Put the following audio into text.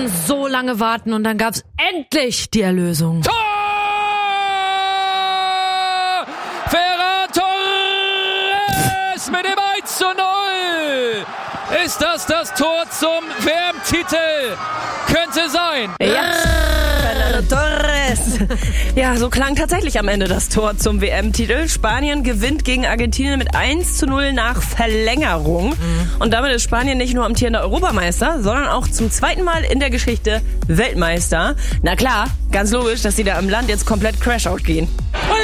mussten so lange warten und dann gab's endlich die Erlösung. Tor! Ferran Torres mit dem 1:0. Ist das Tor zum WM-Titel? Könnte sein. Ja, Fernando Torres. Ja, so klang tatsächlich am Ende das Tor zum WM-Titel. Spanien gewinnt gegen Argentinien mit 1:0 nach Verlängerung. Und damit ist Spanien nicht nur amtierender Europameister, sondern auch zum zweiten Mal in der Geschichte Weltmeister. Na klar, ganz logisch, dass sie da im Land jetzt komplett Crashout gehen. Und